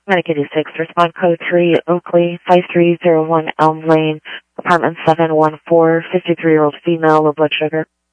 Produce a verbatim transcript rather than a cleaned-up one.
Medic eighty-six, respond code three, Oakley, five three zero one Elm Lane, apartment seven one four, fifty-three-year-old female, low blood sugar.